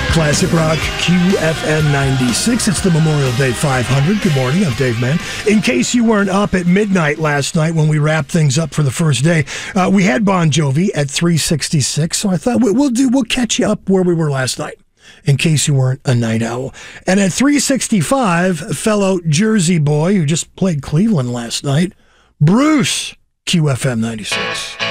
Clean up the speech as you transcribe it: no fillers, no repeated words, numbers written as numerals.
Classic Rock QFM 96. It's the Memorial Day 500. Good morning. I'm Dave Mann. In case you weren't up at midnight last night when we wrapped things up for the first day, we had Bon Jovi at 366. So I thought we'll catch you up where we were last night, in case you weren't a night owl. And at 365, a fellow Jersey boy who just played Cleveland last night, Bruce, QFM 96.